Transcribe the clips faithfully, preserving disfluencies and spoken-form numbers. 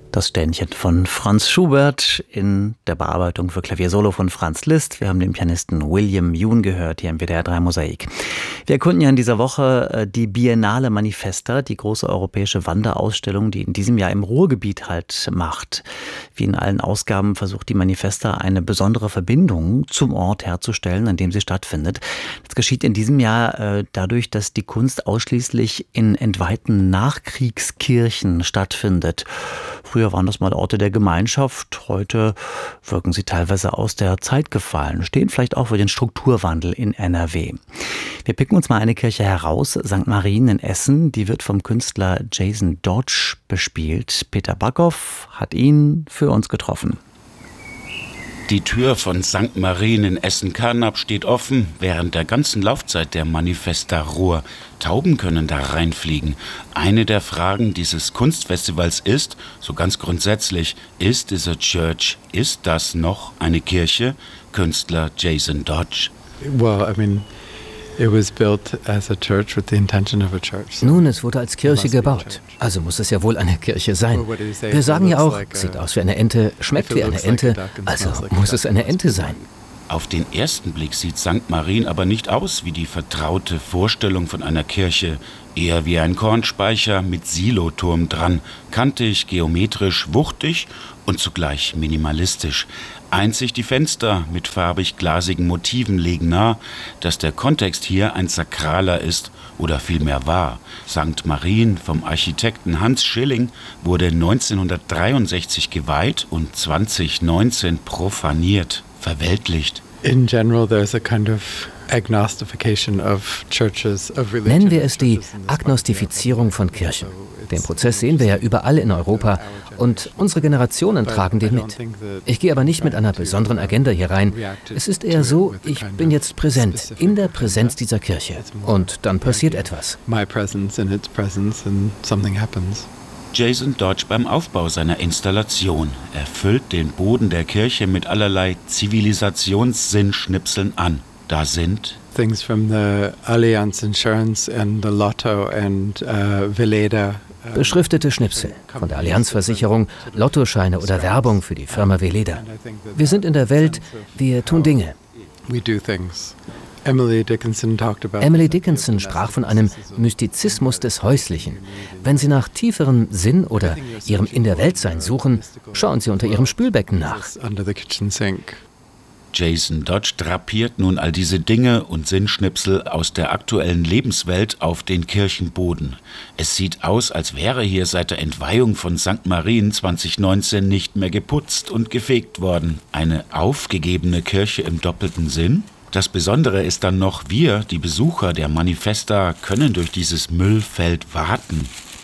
Das Ständchen von Franz Schubert in der Bearbeitung für Klaviersolo von Franz Liszt. Wir haben den Pianisten William Yoon gehört hier im W D R drei Mosaik. Wir erkunden ja in dieser Woche die Biennale Manifesta, die große europäische Wanderausstellung, die in diesem Jahr im Ruhrgebiet halt macht. Wie in allen Ausgaben versucht die Manifesta eine besondere Verbindung zum Ort herzustellen, an dem sie stattfindet. Das geschieht in diesem Jahr äh, dadurch, dass die Kunst ausschließlich in entweihten Nachkriegskirchen stattfindet. Früher waren das mal Orte der Gemeinschaft, heute wirken sie teilweise aus der Zeit gefallen, stehen vielleicht auch für den Strukturwandel in N R W. Wir picken uns mal eine Kirche heraus, Sankt Marien in Essen, die wird vom Künstler Jason Dodge bespielt. Peter Backhoff hat ihn für uns getroffen. Die Tür von Sankt Marien in Essen-Karnap steht offen während der ganzen Laufzeit der Manifesta Ruhr. Tauben können da reinfliegen. Eine der Fragen dieses Kunstfestivals ist, so ganz grundsätzlich, ist es a church? Ist das noch eine Kirche? Künstler Jason Dodge. Well, I mean, it was built as a church with the intention of a church. Nun, es wurde als Kirche gebaut. Also muss es ja wohl eine Kirche sein. Wir sagen ja auch, sieht aus wie eine Ente, schmeckt wie eine Ente, also muss es eine Ente sein. Auf den ersten Blick sieht Sankt Marien aber nicht aus wie die vertraute Vorstellung von einer Kirche. Eher wie ein Kornspeicher mit Siloturm dran, kantig, geometrisch, wuchtig und zugleich minimalistisch. Einzig die Fenster mit farbig-glasigen Motiven legen nahe, dass der Kontext hier ein sakraler ist oder vielmehr war. Sankt Marien vom Architekten Hans Schilling wurde neunzehnhundertdreiundsechzig geweiht und zweitausendneunzehn profaniert, verweltlicht. In general, there's a kind of agnostification of churches, of religion. Nennen wir es die Agnostifizierung von Kirchen. Den Prozess sehen wir ja überall in Europa und unsere Generationen tragen den mit. Ich gehe aber nicht mit einer besonderen Agenda hier rein. Es ist eher so, ich bin jetzt präsent, in der Präsenz dieser Kirche. Und dann passiert etwas. My presence in its presence and something happens. Jason Dodge beim Aufbau seiner Installation. Er füllt den Boden der Kirche mit allerlei Zivilisationssinnschnipseln an. Da sind Things from the Allianz Insurance and the Lotto and uh, Veleda. Beschriftete Schnipsel von der Allianzversicherung, Lottoscheine oder Werbung für die Firma Veleda. Wir sind in der Welt, wir tun Dinge. We do things. Emily Dickinson talked about Emily Dickinson sprach von einem Mystizismus des Häuslichen. Wenn Sie nach tieferem Sinn oder Ihrem In der Weltsein suchen, schauen Sie unter Ihrem Spülbecken nach. Under the kitchen sink. Jason Dodge drapiert nun all diese Dinge und Sinnschnipsel aus der aktuellen Lebenswelt auf den Kirchenboden. Es sieht aus, als wäre hier seit der Entweihung von Sankt Marien zweitausendneunzehn nicht mehr geputzt und gefegt worden. Eine aufgegebene Kirche im doppelten Sinn? Das Besondere ist dann noch, wir, die Besucher der Manifesta, können durch dieses Müllfeld warten.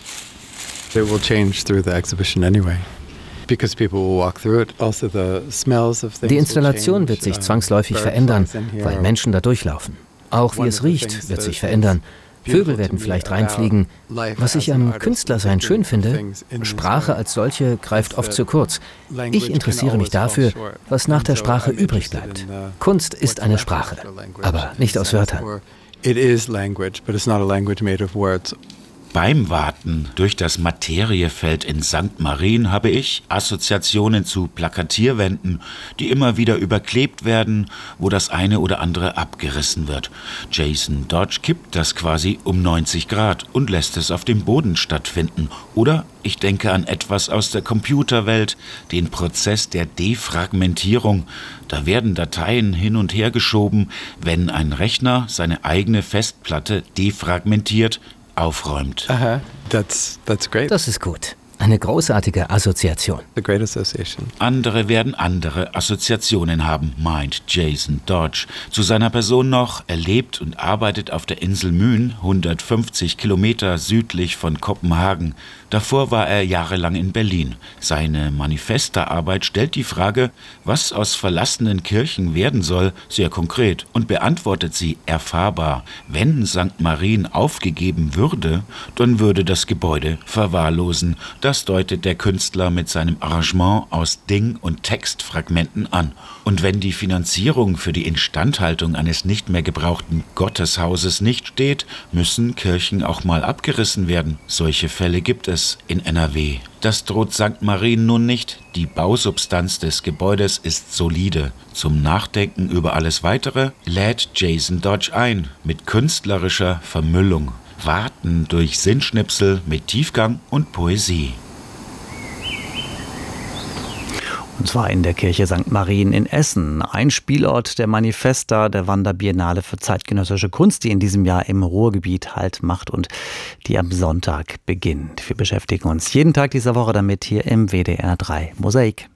It will change through the exhibition anyway. Because people will walk through it. Also the smells of things. Die Installation wird sich zwangsläufig verändern, weil Menschen da durchlaufen. Auch wie es riecht, wird sich verändern. Vögel werden vielleicht reinfliegen. Was ich am Künstlersein schön finde, Sprache als solche greift oft zu kurz. Ich interessiere mich dafür, was nach der Sprache übrig bleibt. Kunst ist eine Sprache, aber nicht aus Wörtern. It is language, but it's not a language made of words. Beim Warten durch das Materiefeld in Sankt Marien habe ich Assoziationen zu Plakatierwänden, die immer wieder überklebt werden, wo das eine oder andere abgerissen wird. Jason Dodge kippt das quasi um neunzig Grad und lässt es auf dem Boden stattfinden. Oder ich denke an etwas aus der Computerwelt, den Prozess der Defragmentierung. Da werden Dateien hin und her geschoben, wenn ein Rechner seine eigene Festplatte defragmentiert, aufräumt. Uh-huh. That's, that's great. Das ist gut. Eine großartige Assoziation. A great association. Andere werden andere Assoziationen haben, meint Jason Dodge. Zu seiner Person noch, er lebt und arbeitet auf der Insel Mün, hundertfünfzig Kilometer südlich von Kopenhagen. Davor war er jahrelang in Berlin. Seine Manifesta-Arbeit stellt die Frage, was aus verlassenen Kirchen werden soll, sehr konkret und beantwortet sie erfahrbar. Wenn Sankt Marien aufgegeben würde, dann würde das Gebäude verwahrlosen. Das deutet der Künstler mit seinem Arrangement aus Ding- und Textfragmenten an. Und wenn die Finanzierung für die Instandhaltung eines nicht mehr gebrauchten Gotteshauses nicht steht, müssen Kirchen auch mal abgerissen werden. Solche Fälle gibt es in N R W. Das droht Sankt Marien nun nicht. Die Bausubstanz des Gebäudes ist solide. Zum Nachdenken über alles Weitere lädt Jason Dodge ein mit künstlerischer Vermüllung. Warten durch Sinnschnipsel mit Tiefgang und Poesie. Und zwar in der Kirche Sankt Marien in Essen, ein Spielort der Manifesta der Wanderbiennale für zeitgenössische Kunst, die in diesem Jahr im Ruhrgebiet Halt macht und die am Sonntag beginnt. Wir beschäftigen uns jeden Tag dieser Woche damit hier im W D R drei Mosaik.